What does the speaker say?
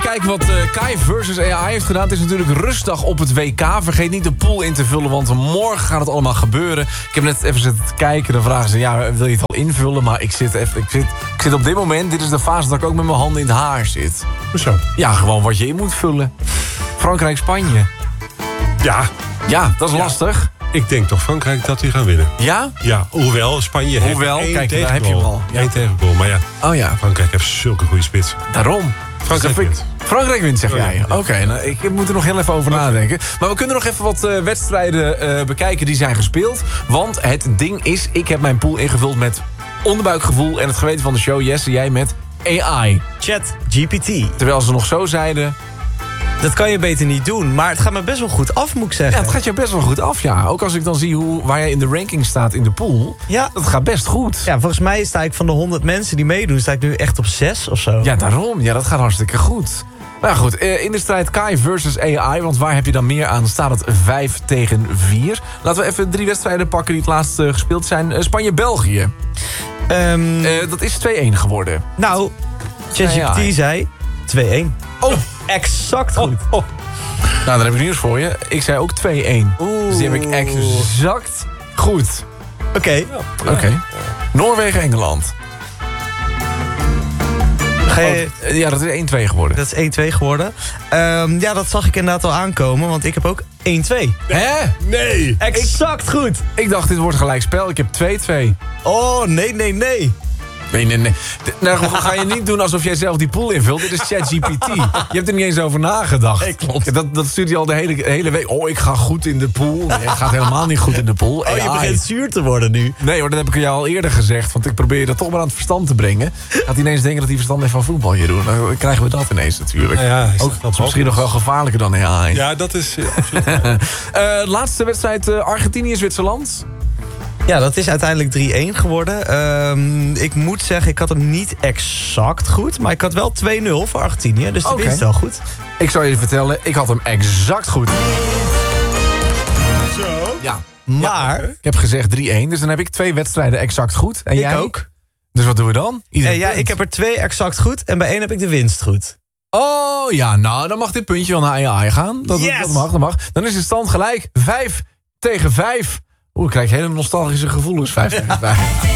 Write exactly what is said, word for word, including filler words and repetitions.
kijken wat uh, Kai versus A I heeft gedaan. Het is natuurlijk rustdag op het W K. Vergeet niet de pool in te vullen, want morgen gaat het allemaal gebeuren. Ik heb net even zitten kijken. Dan vragen ze, ja, wil je het al invullen? Maar ik zit, even, ik, zit, ik zit op dit moment, dit is de fase dat ik ook met mijn handen in het haar zit. Hoezo? Ja, gewoon wat je in moet vullen. Frankrijk, Spanje. Ja. Ja, dat is ja. lastig. Ik denk toch Frankrijk dat die gaan winnen. Ja? Ja, hoewel Spanje heeft Hoewel, één kijk, tegengoal. daar heb je hem al. Ja. Eén tegengoal, maar ja. Oh ja. Frankrijk heeft zulke goede spits. Daarom. Frankrijk dus wint. Frankrijk wint, zeg Oh, jij. ja. Oké, okay, nou, ik moet er nog heel even over nadenken. Maar we kunnen nog even wat uh, wedstrijden uh, bekijken die zijn gespeeld. Want het ding is, ik heb mijn pool ingevuld met onderbuikgevoel en het geweten van de show. Jesse, jij met A I. Chat G P T. Terwijl ze nog zo zeiden... Dat kan je beter niet doen, maar het gaat me best wel goed af, moet ik zeggen. Ja, het gaat je best wel goed af, ja. Ook als ik dan zie hoe, waar jij in de ranking staat in de pool. Ja. Dat gaat best goed. Ja, volgens mij sta ik van de honderd mensen die meedoen, sta ik nu echt op zes of zo. Ja, daarom. Ja, dat gaat hartstikke goed. Maar ja, goed, in de strijd Kai versus A I, want waar heb je dan meer aan? Dan staat het vijf tegen vier. Laten we even drie wedstrijden pakken die het laatst gespeeld zijn. Spanje-België. Um, uh, dat is twee-een geworden. Nou, ChatGPT zei twee-een. Oh, exact goed. Oh, oh. Nou, dan heb ik nieuws voor je. Ik zei ook twee-een. Dus die heb ik exact goed. Oké. Okay. Oké. Okay. Noorwegen-Engeland. Je... Oh, ja, dat is één-twee geworden. Dat is één-twee geworden. Um, ja, dat zag ik inderdaad al aankomen, want ik heb ook één-twee. Hè? Nee. Exact ik, goed. Ik dacht, dit wordt gelijk spel. Ik heb twee-twee. Oh, nee, nee, nee. Nee, nee, nee. Nou, ga je niet doen alsof jij zelf die pool invult. Dit is ChatGPT. Je hebt er niet eens over nagedacht. Nee, klopt. Dat, dat stuurt hij al de hele, hele week. Oh, ik ga goed in de pool. Nee, het gaat helemaal niet goed in de pool. Oh, je begint zuur te worden nu. Nee hoor, dat heb ik jou al eerder gezegd. Want ik probeer je dat toch maar aan het verstand te brengen. Gaat hij ineens denken dat hij verstand heeft van voetbal hier doen. Dan krijgen we dat ineens natuurlijk. Ja, ja, ook, dat is misschien nog wel gevaarlijker dan A I. Ja, dat is... Uh, uh, laatste wedstrijd uh, Argentinië-Zwitserland. Ja, dat is uiteindelijk drie-een geworden. Um, ik moet zeggen, ik had hem niet exact goed. Maar ik had wel twee-nul voor Argentinië. Dus de okay. winst wel goed. Ik zal je vertellen, ik had hem exact goed. Zo? Ja. Maar... Ja, ik heb gezegd drie-een, dus dan heb ik twee wedstrijden exact goed. En ik jij ook. Dus wat doen we dan? Uh, ja, ik heb er twee exact goed. En bij één heb ik de winst goed. Oh ja, nou, dan mag dit puntje wel naar A I gaan. Dat, yes. dat mag, dat mag. Dan is de stand gelijk vijf tegen vijf. Oeh, ik krijg hele nostalgische gevoelens. vijf tegen vijf.